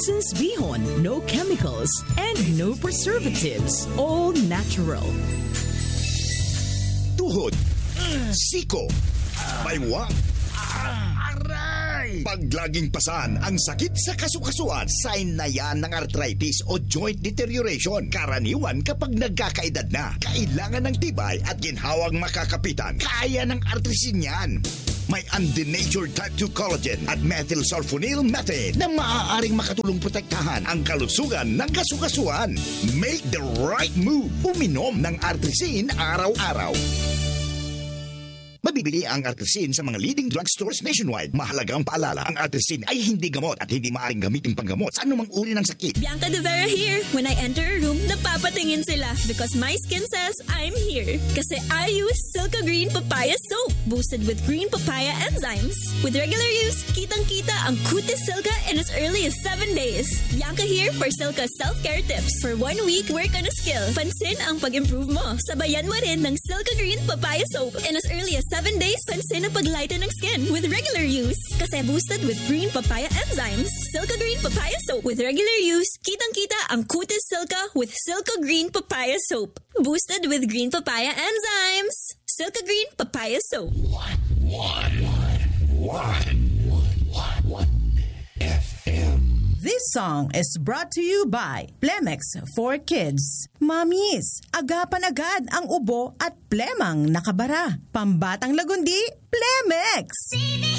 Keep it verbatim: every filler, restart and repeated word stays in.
Jason's Bihon, no chemicals and no preservatives. All natural. Tuhod, siko, baywang, aray! Pag laging pasan ang sakit sa kasukasuan, sign na yan ng arthritis o joint deterioration. Karaniwan kapag nagkakaedad na, kailangan ng tibay at ginhawang makakapitan. Kaya ng artrisin yan. May undenatured type two collagen at methylsulfonyl methane na maaaring makatulong protektahan ang kalusugan ng kasukasuan. Make the right move. Uminom ng artrisin araw-araw. Mabibili ang artrisin sa mga leading drugstores nationwide. Mahalagang paalala, ang artrisin ay hindi gamot at hindi maaaring gamitin panggamot sa anumang uri ng sakit. Bianca De Vera here. When I enter a room, napapatingin sila because my skin says I'm here. Kasi I use Silka Green Papaya Soap, boosted with green papaya enzymes. With regular use, kitang-kita ang kutis Silka in as early as seven days. Bianca here for Silka self-care tips. For one week, work on a skill. Pansin ang pag-improve mo. Sabayan mo rin ng Silka Green Papaya Soap in as early as seven days, pansin ang paglighten ng skin with regular use. Kasi boosted with green papaya enzymes. Silka Green Papaya Soap. With regular use, kitang-kita ang kutis Silka with Silka Green Papaya Soap. Boosted with green papaya enzymes. Silka Green Papaya Soap. One, one, one, one, one, one, F M. This song is brought to you by Plemex for Kids. Mamis, agapan agad ang ubo at plemang nakabara. Pambatang lagundi, Plemex!